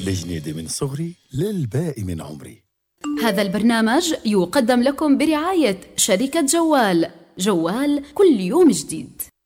الجنيدة من صغري للباقي من عمري. هذا البرنامج يقدم لكم برعاية شركة جوال. جوال كل يوم جديد.